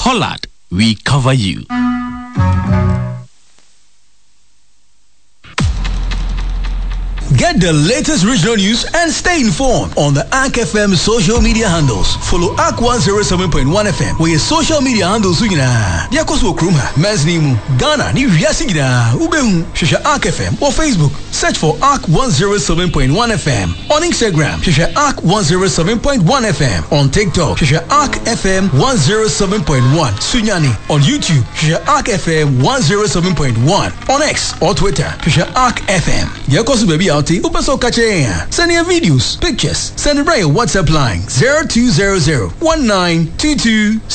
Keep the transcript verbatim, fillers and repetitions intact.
Pollard, we cover you. Get the latest regional news and stay informed on the A C K F M social media handles. Follow A C K one oh seven point one F M where your social media handles are. Diakoso Kruma, Mesnimu, Ghana, New Yasigida, Ubehu, Shisha A C K F M or Facebook. Search for A C K one oh seven point one F M. On Instagram, Shisha A C K one oh seven point one F M. On TikTok, Shisha A C K F M one oh seven point one. Sunyani. On YouTube, Shisha A C K F M one oh seven point one. On X or Twitter, Shisha A C K F M. Diakoso baby out. Open so catch send your videos, pictures, send it right your WhatsApp line zero two zero zero one nine two two